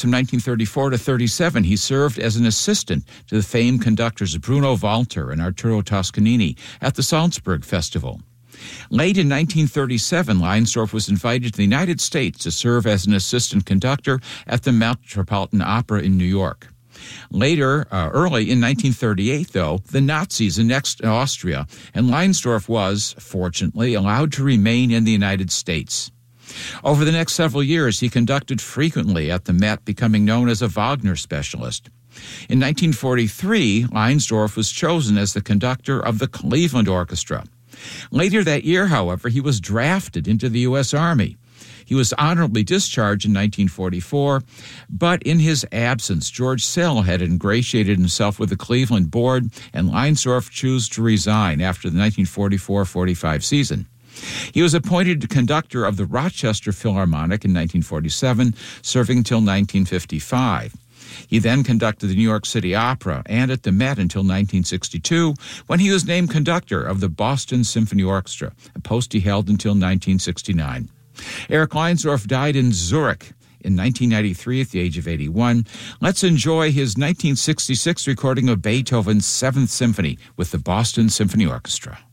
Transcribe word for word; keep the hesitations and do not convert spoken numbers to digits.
From nineteen thirty-four to thirty-seven, he served as an assistant to the famed conductors Bruno Walter and Arturo Toscanini at the Salzburg Festival. Late in nineteen thirty-seven, Leinsdorf was invited to the United States to serve as an assistant conductor at the Metropolitan Opera in New York. Later, uh, early in nineteen thirty-eight, though, the Nazis annexed Austria, and Leinsdorf was, fortunately, allowed to remain in the United States. Over the next several years, he conducted frequently at the Met, becoming known as a Wagner specialist. In nineteen forty-three, Leinsdorf was chosen as the conductor of the Cleveland Orchestra. Later that year, however, he was drafted into the U S Army. He was honorably discharged in nineteen forty-four, but in his absence, George Sell had ingratiated himself with the Cleveland board, and Leinsdorf chose to resign after the nineteen forty-four forty-five season. He was appointed conductor of the Rochester Philharmonic in nineteen forty-seven, serving until nineteen fifty-five. He then conducted the New York City Opera and at the Met until nineteen sixty-two, when he was named conductor of the Boston Symphony Orchestra, a post he held until nineteen sixty-nine. Eric Leinsdorf died in Zurich in nineteen ninety-three at the age of eighty-one. Let's enjoy his nineteen sixty-six recording of Beethoven's Seventh Symphony with the Boston Symphony Orchestra.